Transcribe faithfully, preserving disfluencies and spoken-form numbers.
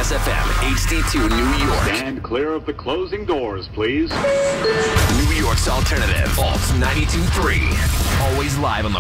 S F M, H D two New York. Stand clear of the closing doors, please. New York's alternative, Alt ninety-two point three. Always live on the